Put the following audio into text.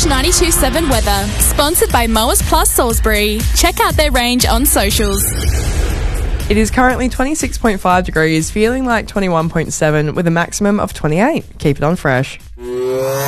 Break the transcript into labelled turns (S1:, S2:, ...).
S1: Fresh 92.7 weather. Sponsored by Mowers Plus Salisbury. Check out their range on socials.
S2: It is currently 26.5 degrees, feeling like 21.7 with a maximum of 28. Keep it on Fresh.